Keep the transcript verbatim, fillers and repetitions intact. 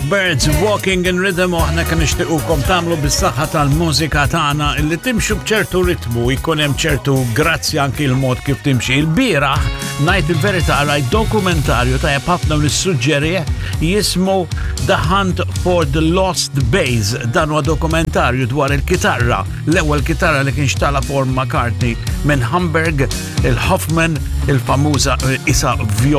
Blackbirds Walking in Rhythm, u aħna kan nixtiequkom tagħmlu bis-saħħa tal-mużika tagħna illi timxu b'ċertu ritmu, jkun hemm ċertu grazzi anki l-mod kif timxi. Il-bieraħ ngħid il-verità rajt dokumentarju tajjeb ħafna nissuġġerih jismu The Hunt for the Lost Bass. Dan huwa dokumentarju dwar il-kitarra, l-ewwel kitarra li kien xtala Paul McCartney minn Hamburg, il-Hoffman, il-famuża isa